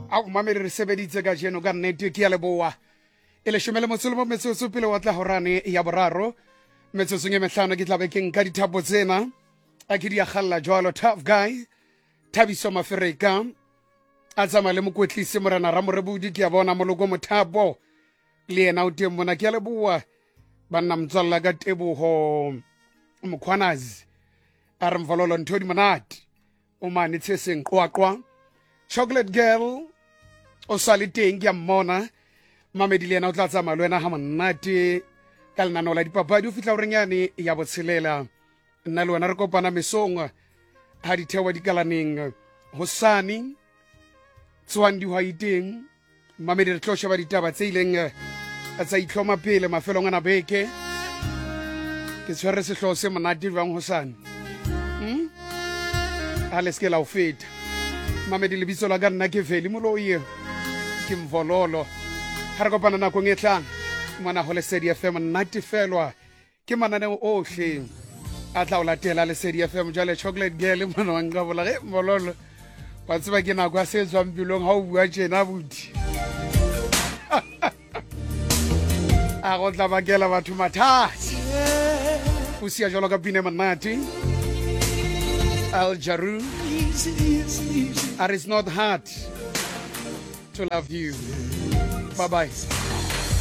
a mamedi re sebeditse ka jeno ka nnete ke ya leboa e le shumele motsolomo metsotso pele wa tla horane ya boraro metsotso nge mehlano ke tlabe ke nka dithapo tsena a ke di agalla jwalo tough guy Thabiso Mafereka a tsama le mokwetlisi morena Ramorebodi ke ya bona moloko mothapo le yena o teng mona ke ya leboa banna mtswalla ka teboho Mkhwanazi a re mvololo ntho di monate o mane tsheseng qwaqwa chocolate girl o sa le teng ke a mmona mamedi le yena o tla tsamaya le wena ha monate ka lenaneo la dipapadi o fihla o renyane ya botshelela nna le wena re kopana mesong ha dithewa di kalaneng hosane tswang dihwai teng mamedi re tlo sheba ditaba tse ileng tsa itlhoma pele mafelong ana beke ke tshwere sehloho se monate jwang hosane a le ske la o feta mamedi lebitso la ka nna ke Veli Moloyi ke Mvololo ha re kopana nakong e tlang mona ho Lesedi FM natefelwa ke mananeo ohle a tla o latela Lesedi FM jale chocolate girl mona wa nka bola ge Mvololo wa tseba ke nako a se tswang pilong ha o bua tjena buti a go tla bakela batho mathata o sia jalo ka pine monate Al Jaru it's not hard to love you. Bye bye.